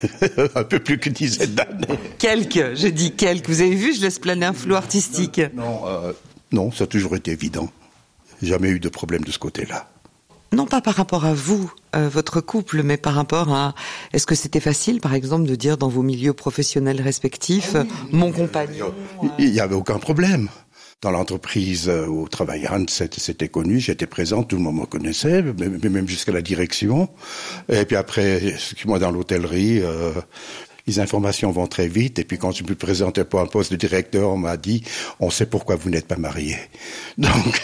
Un peu plus qu'une dizaine d'années. Quelques, j'ai dit quelques. Vous avez vu, je laisse planer un flou artistique. Non, ça a toujours été évident. Jamais eu de problème de ce côté-là. Non pas par rapport à vous, votre couple, mais par rapport à... Est-ce que c'était facile, par exemple, de dire dans vos milieux professionnels respectifs, mon compagnon... Il n'y avait aucun problème. Dans l'entreprise où travaillait Hans, c'était connu, j'étais présent, tout le monde me connaissait, même jusqu'à la direction. Et puis après, moi dans l'hôtellerie, les informations vont très vite. Et puis quand je me présentais pour un poste de directeur, on m'a dit « On sait pourquoi vous n'êtes pas marié. » Donc...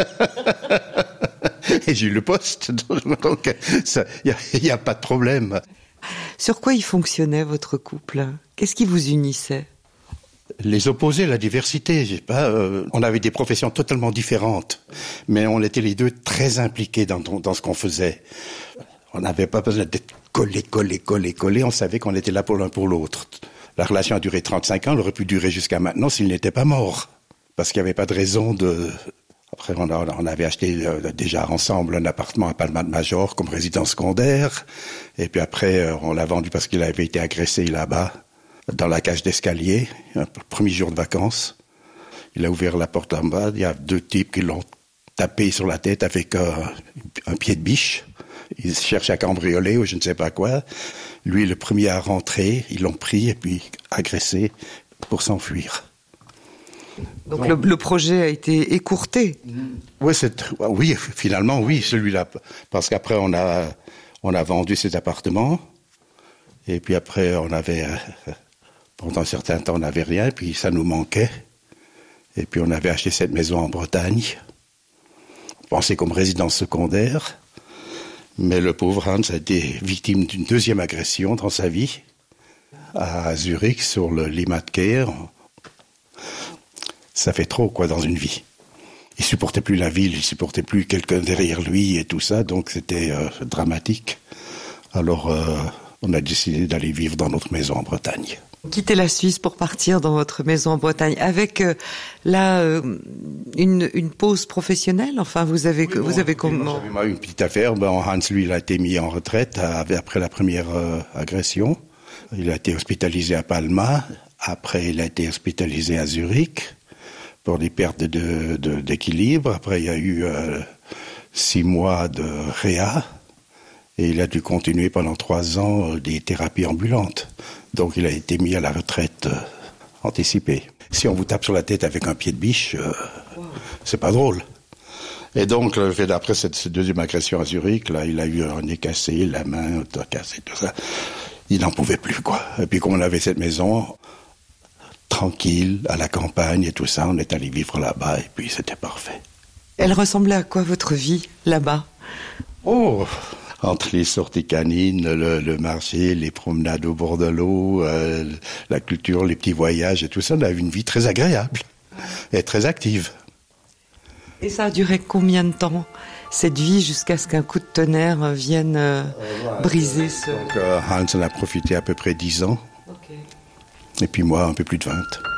Et j'ai eu le poste, donc il n'y a pas de problème. Sur quoi il fonctionnait, votre couple ? Qu'est-ce qui vous unissait ? Les opposés, la diversité. On avait des professions totalement différentes, mais on était les deux très impliqués dans ce qu'on faisait. On n'avait pas besoin d'être collés. On savait qu'on était là pour l'un pour l'autre. La relation a duré 35 ans, elle aurait pu durer jusqu'à maintenant s'il n'était pas mort. Parce qu'il n'y avait pas de raison de... Après, on avait acheté déjà ensemble un appartement à Palma de Major comme résidence secondaire. Et puis après, on l'a vendu parce qu'il avait été agressé là-bas, dans la cage d'escalier, un premier jour de vacances. Il a ouvert la porte en bas. Il y a deux types qui l'ont tapé sur la tête avec un pied de biche. Ils cherchaient à cambrioler ou je ne sais pas quoi. Lui, le premier à rentrer, ils l'ont pris et puis agressé pour s'enfuir. Donc le projet a été écourté. Oui, finalement, oui, celui-là. Parce qu'après, on a vendu cet appartement. Et puis après, pendant un certain temps, on n'avait rien. Puis ça nous manquait. Et puis on avait acheté cette maison en Bretagne. On pensait comme résidence secondaire. Mais le pauvre Hans a été victime d'une deuxième agression dans sa vie. À Zurich, sur le Limmatquai. Ça fait trop, dans une vie. Il supportait plus la ville, il supportait plus quelqu'un derrière lui et tout ça, donc c'était dramatique. Alors, on a décidé d'aller vivre dans notre maison en Bretagne. Quitter la Suisse pour partir dans votre maison en Bretagne, avec une pause professionnelle. Enfin, vous avez comment? J'avais une petite affaire. Hans, lui, il a été mis en retraite après la première agression. Il a été hospitalisé à Palma. Après, il a été hospitalisé à Zurich pour des pertes d'équilibre. Après, il y a eu 6 mois de réa. Et il a dû continuer pendant 3 ans des thérapies ambulantes. Donc il a été mis à la retraite anticipée. Si on vous tape sur la tête avec un pied de biche, c'est pas drôle. Et donc, le fait d'après cette deuxième agression à Zurich, là, il a eu un nez cassé, la main cassée, tout ça. Il n'en pouvait plus, Et puis comme on avait cette maison, tranquille, à la campagne et tout ça, on est allé vivre là-bas et puis c'était parfait. Elle ressemblait à quoi votre vie, là-bas ? Entre les sorties canines, le marché, les promenades au bord de l'eau, la culture, les petits voyages et tout ça, on a eu une vie très agréable et très active. Et ça a duré combien de temps, cette vie, jusqu'à ce qu'un coup de tonnerre vienne briser ce... Donc Hans en a profité à peu près 10 ans. Okay. Et puis moi, un peu plus de 20.